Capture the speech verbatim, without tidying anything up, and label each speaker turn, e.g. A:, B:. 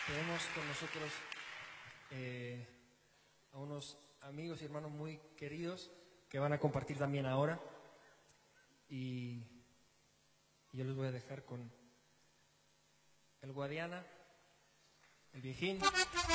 A: Tenemos con nosotros eh, a unos amigos y hermanos muy queridos que van a compartir también ahora. Y, y yo les voy a dejar con el Guadiana, el Viejín.